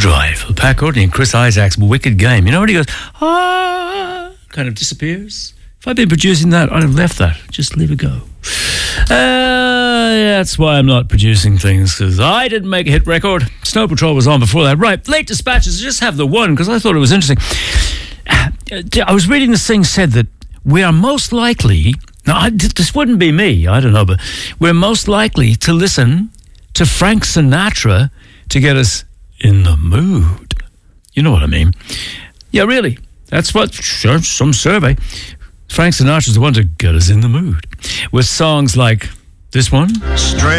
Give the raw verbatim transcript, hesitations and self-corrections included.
Drive. Pat Courtney and Chris Isaac's Wicked Game. You know when he goes, ah, kind of disappears? If I'd been producing that, I'd have left that. Just leave it go. Uh, that's why I'm not producing things, because I didn't make a hit record. Snow Patrol was on before that. Right, Late Dispatches, just have the one, because I thought it was interesting. I was reading this thing said that we are most likely, now I, this wouldn't be me, I don't know, but we're most likely to listen to Frank Sinatra to get us in the mood. You know what I mean? Yeah, really. That's what, sure, some survey. Frank Sinatra's the one to get us in the mood. With songs like this one. Straight